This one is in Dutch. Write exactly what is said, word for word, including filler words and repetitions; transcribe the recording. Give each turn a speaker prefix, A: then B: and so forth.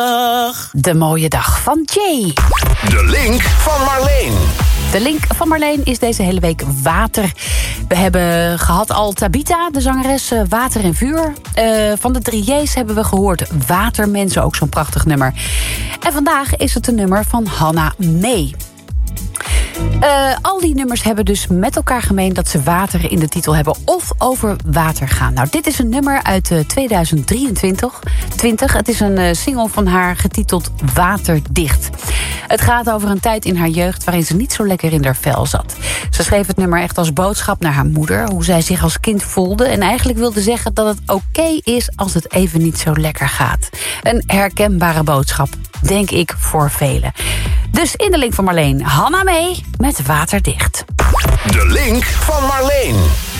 A: De mooie dag van Jay.
B: De link van Marleen.
A: De link van Marleen is deze hele week water. We hebben gehad al Tabita, de zangeres Water en Vuur. Uh, van de drie J's hebben we gehoord Watermensen, ook zo'n prachtig nummer. En vandaag is het een nummer van Hannah May. Uh, al die nummers hebben dus met elkaar gemeen dat ze water in de titel hebben of over water gaan. Nou, dit is een nummer uit uh, tweeduizend drieëntwintig. twintig. Het is een uh, single van haar getiteld Waterdicht. Het gaat over een tijd in haar jeugd waarin ze niet zo lekker in haar vel zat. Ze schreef het nummer echt als boodschap naar haar moeder, hoe zij zich als kind voelde en eigenlijk wilde zeggen dat het oké okay is als het even niet zo lekker gaat. Een herkenbare boodschap, denk ik, voor velen. Dus in de link van Marleen, Hannah May met Waterdicht.
B: De link van Marleen.